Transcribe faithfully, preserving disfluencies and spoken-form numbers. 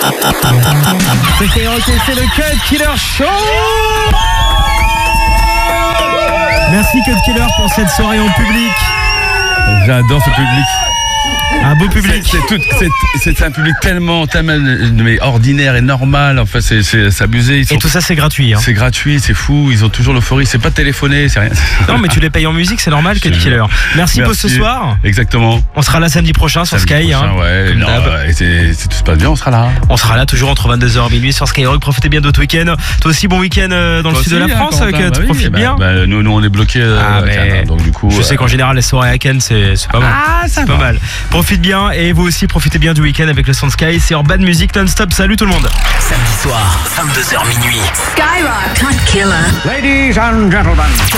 C'est Skyrock et c'est le Cut Killer Show. Merci Cut Killer pour cette soirée en public. J'adore ce public. Un beau public. C'est, c'est, tout, c'est, c'est un public tellement, tellement mais ordinaire et normal. Enfin, c'est, c'est, c'est abusé. Ils sont, et tout ça, c'est gratuit. Hein. C'est gratuit, c'est fou. Ils ont toujours l'euphorie. C'est pas téléphoné, c'est rien. Non, mais tu les payes en musique, c'est normal, Cut Killer. Merci, Merci pour ce soir. Exactement. On sera là samedi prochain sur samedi Sky. Prochain, hein, ouais. Non, et c'est, c'est tout se passe bien, on sera là. On sera là toujours entre vingt-deux heures et minuit sur Skyrock. Profitez bien de votre week-end. Toi aussi, bon week-end dans Toi le aussi, sud de la hein, France. Quentin, Cut, bah oui, profite bah, bien. Bah, nous, nous, on est bloqués. Ah, euh, mais... donc du coup. Je euh... sais qu'en général, les soirées à Cannes, c'est, c'est pas mal. Ah, ça c'est va. pas mal. Profite bien et vous aussi, profitez bien du week-end avec le son de Sky. C'est Urban Music non-stop. Salut tout le monde. Samedi soir, vingt-deux heures minuit. Skyrock. Cut Killer. Ladies and gentlemen.